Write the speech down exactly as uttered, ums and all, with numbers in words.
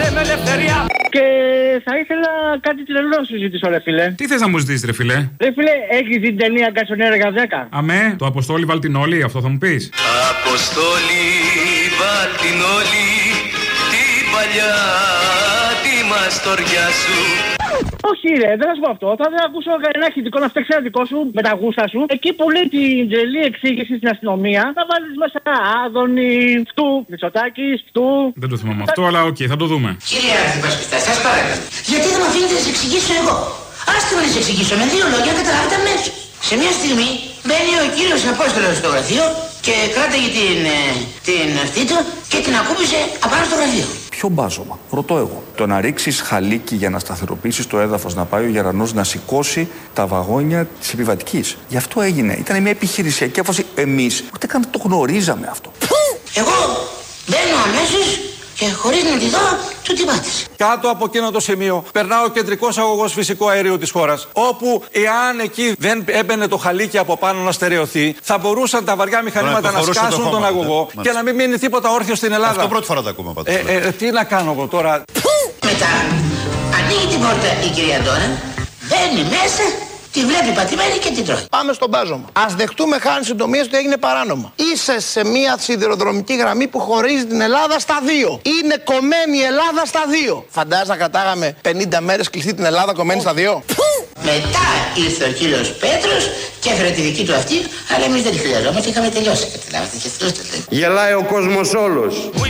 με ελευθερία. Και θα ήθελα κάτι τρελό να σου ζητήσω, ρε φίλε. Τι θες να μου ζητήσεις, ρε φίλε? Ρε φίλε, έχεις δει την ταινία Γκατσονέρα δέκα? Αμέ, το Αποστόλη βάλ την όλη, αυτό θα μου πεις? Αποστόλη βάλ την όλη, την παλιά τη μαστοριά σου. Όχι, ρε, δεν θα σου πω αυτό. Θα δεν ακούσω ένα ηχητικό να φτιάξει ένα δικό σου με τα γούστα σου. Εκεί που λέει την τρελή εξήγηση στην αστυνομία, θα βάλει μέσα Άδωνη, φτού, Μητσοτάκη, φτού. Δεν το θυμάμαι αυτό, αλλά οκ, okay, θα το δούμε. Κύριε Αρχιπασπιστά, σας παρακαλώ. Γιατί δεν με αφήνετε να σας εξηγήσω εγώ? Άστε με να σας εξηγήσω με δύο λόγια, καταλάβετε αμέσως. Σε μια στιγμή μπαίνει ο κύριος Απόστολος στο γραφείο και κράταγε την, την αυτή του και την ακούμπησε απάνω στο γραφείο. Ποιο μπάζωμα, ρωτώ εγώ. Το να ρίξεις χαλίκι για να σταθεροποιήσεις το έδαφος, να πάει ο γερανός να σηκώσει τα βαγόνια της επιβατικής. Γι' αυτό έγινε. Ήταν μια επιχειρησιακή απόφαση. Εμείς ούτε καν το γνωρίζαμε αυτό. Εγώ μπαίνω αμέσως και χωρίς να τη δω, του την πάτησε. Κάτω από εκείνο το σημείο περνά ο κεντρικός αγωγός φυσικού αερίου της χώρας, όπου εάν εκεί δεν έμπαινε το χαλίκι από πάνω να στερεωθεί, θα μπορούσαν τα βαριά μηχανήματα να σκάσουν τον αγωγό και να μην μείνει τίποτα όρθιο στην Ελλάδα. Αυτό πρώτη φορά το ακούμε πάντως. Ε, ε, τι να κάνω εγώ τώρα? Μετά ανοίγει την πόρτα η κυρία Ντόρα, μπαίνει μέσα, τη βλέπει πατημένη και την τρώει. Πάμε στον μπάζωμα. Ας δεχτούμε χάρη συντομίας ότι έγινε παράνομα. Είσαι σε μια σιδηροδρομική γραμμή που χωρίζει την Ελλάδα στα δύο. Είναι κομμένη η Ελλάδα στα δύο. Φαντάζεσαι να κρατάγαμε πενήντα μέρες κλειστή την Ελλάδα κομμένη στα δύο. Μετά ήρθε ο κύριος Πέτρος και έφερε τη δική του αυτή, αλλά εμείς δεν τη χρειαζόμαστε, είχαμε τελειώσει. Καταλάβατε και αυτό. Γελάει ο κόσμος όλος.